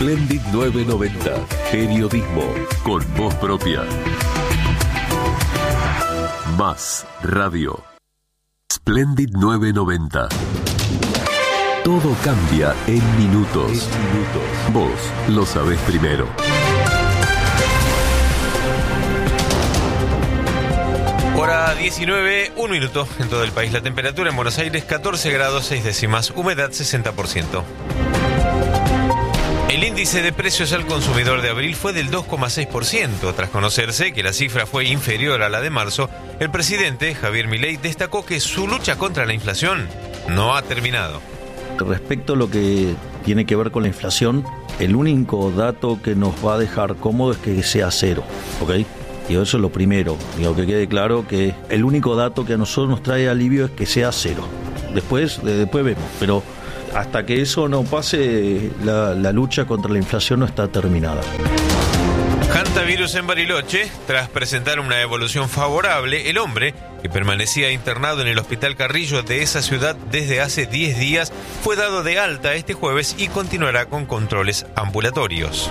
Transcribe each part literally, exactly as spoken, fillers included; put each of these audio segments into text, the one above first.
Splendid nueve noventa. Periodismo con voz propia. Más radio. Splendid nueve noventa. Todo cambia en minutos. En minutos. Vos lo sabés primero. Hora diecinueve, un minuto en todo el país. La temperatura en Buenos Aires catorce grados seis décimas, humedad sesenta por ciento. El índice de precios al consumidor de abril fue del dos coma seis por ciento. Tras conocerse que la cifra fue inferior a la de marzo, el presidente Javier Milei destacó que su lucha contra la inflación no ha terminado. Respecto a lo que tiene que ver con la inflación, el único dato que nos va a dejar cómodo es que sea cero, ¿ok? Y eso es lo primero. Digo, que quede claro que el único dato que a nosotros nos trae alivio es que sea cero. Después, después vemos, pero hasta que eso no pase, la, la lucha contra la inflación no está terminada. Hantavirus en Bariloche. Tras presentar una evolución favorable, el hombre, que permanecía internado en el Hospital Carrillo de esa ciudad desde hace diez días, fue dado de alta este jueves y continuará con controles ambulatorios.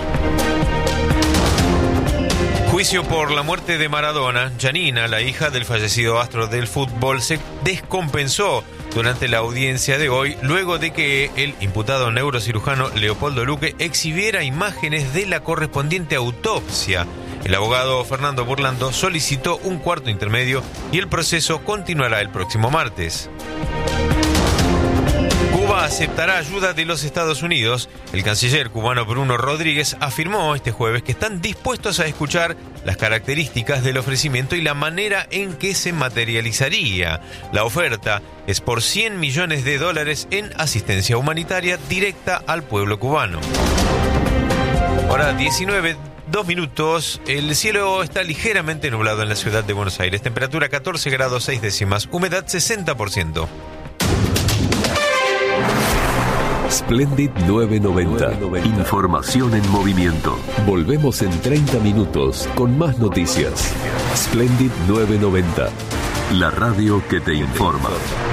Juicio por la muerte de Maradona. Janina, la hija del fallecido astro del fútbol, se descompensó durante la audiencia de hoy, luego de que el imputado neurocirujano Leopoldo Luque exhibiera imágenes de la correspondiente autopsia. El abogado Fernando Burlando solicitó un cuarto intermedio y el proceso continuará el próximo martes. Cuba aceptará ayuda de los Estados Unidos. El canciller cubano Bruno Rodríguez afirmó este jueves que están dispuestos a escuchar las características del ofrecimiento y la manera en que se materializaría. La oferta es por cien millones de dólares en asistencia humanitaria directa al pueblo cubano. Hora diecinueve, dos minutos. El cielo está ligeramente nublado en la ciudad de Buenos Aires. Temperatura catorce grados seis décimas. Humedad sesenta por ciento. Splendid nueve noventa. Información en movimiento. Volvemos en treinta minutos con más noticias. Splendid nueve noventa. La radio que te informa.